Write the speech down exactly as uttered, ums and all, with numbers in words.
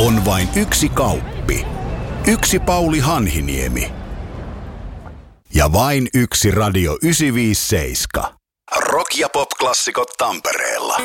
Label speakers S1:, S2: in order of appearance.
S1: On vain yksi Kauppi. Yksi Pauli Hanhiniemi. Ja vain yksi Radio yhdeksänsataaviisikymmentäseitsemän. Rock- ja pop-klassikot Tampereella.